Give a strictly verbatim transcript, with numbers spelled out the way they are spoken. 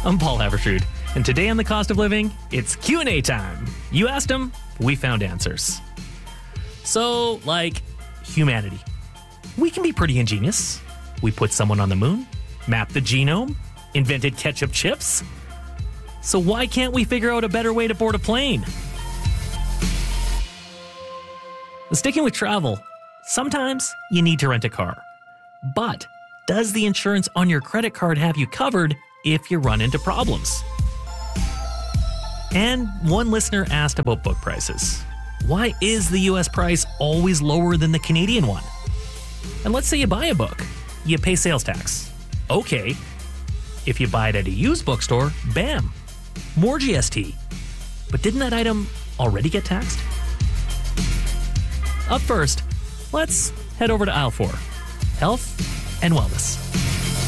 I'm Paul Havershood, and today on The Cost of Living, it's Q and A time. You asked them, we found answers. So, like, humanity. We can be pretty ingenious. We put someone on the moon, mapped the genome, invented ketchup chips. So why can't we figure out a better way to board a plane? Sticking with travel, sometimes you need to rent a car. But does the insurance on your credit card have you covered if you run into problems? And one listener asked about book prices. Why is the U S price always lower than the Canadian one? And let's say you buy a book. You pay sales tax. Okay. If you buy it at a used bookstore, bam, more G S T. But didn't that item already get taxed? Up first, let's head over to aisle four, health and wellness.